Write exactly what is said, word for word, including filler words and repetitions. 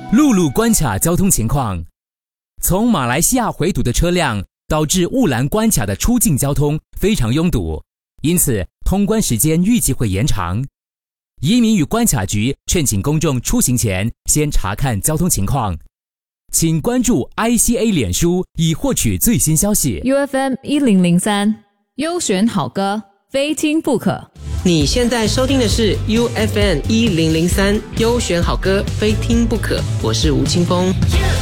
陆路关卡交通情况。从马来西亚回堵的车辆导致雾兰关卡的出境交通非常拥堵，因此通关时间预计会延长。移民与关卡局劝请公众出行前先查看交通情况。请关注 I C A 脸书以获取最新消息。 U F M 一零零三优选好歌，非听不可。 你现在收听的是 U F M 一零零三优选好歌，非听不可。我是吴青峰。